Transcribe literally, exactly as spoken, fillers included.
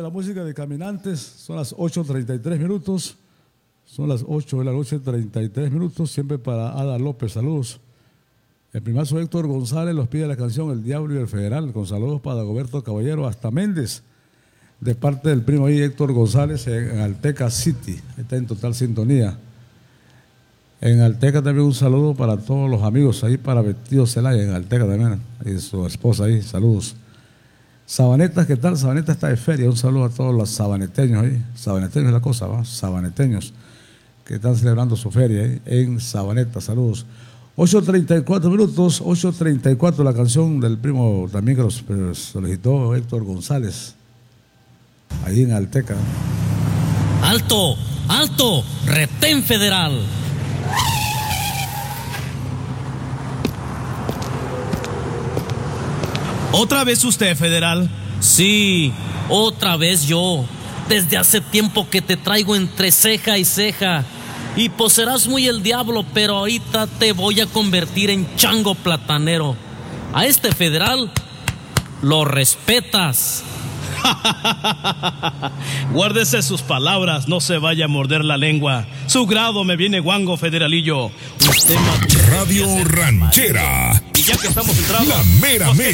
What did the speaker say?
la música de Caminantes. Son las ocho treinta y tres minutos. Son las ocho de la noche, treinta y tres minutos. Siempre para Ada López. Saludos. El primazo Héctor González los pide la canción El Diablo y el Federal. Con saludos para Dagoberto Caballero hasta Méndez. De parte del primo ahí, Héctor González, en Alteca City. Está en total sintonía. En Alteca también un saludo para todos los amigos ahí, para Vestido Celaya, en Alteca también. Y su esposa ahí, saludos. Sabanetas, ¿qué tal? Sabaneta está de feria. Un saludo a todos los sabaneteños ahí. Sabaneteños es la cosa, ¿va? Sabaneteños que están celebrando su feria ahí en Sabaneta. Saludos. ocho treinta y cuatro minutos, ocho treinta y cuatro, la canción del primo también que los solicitó Héctor González, ahí en Alteca. ¡Alto! ¡Alto! ¡Retén federal! ¿Otra vez usted, federal? Sí, otra vez yo. Desde hace tiempo que te traigo entre ceja y ceja. Y pues serás muy el diablo, pero ahorita te voy a convertir en chango platanero. A este federal lo respetas. Guárdese sus palabras, no se vaya a morder la lengua. Su grado me viene guango, federalillo. Usted Radio Ranchera. Y ya que estamos entrados, La mera mera.